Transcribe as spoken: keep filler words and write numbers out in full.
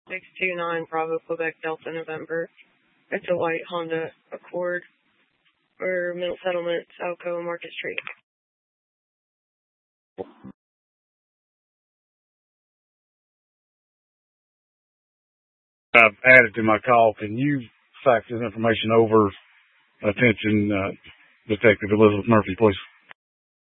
six two nine Bravo Quebec Delta November. It's a white Honda Accord for Middle Settlement, Salco, Market Street. I've added to my call. Can you fax this information over? Attention, uh, Detective Elizabeth Murphy, please.